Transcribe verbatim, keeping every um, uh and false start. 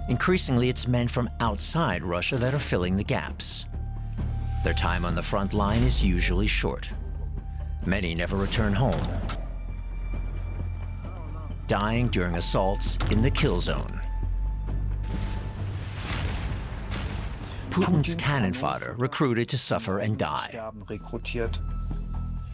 Increasingly, it's men from outside Russia that are filling the gaps. Their time on the front line is usually short. Many never return home, dying during assaults in the kill zone. Putin's cannon fodder recruited to suffer and die.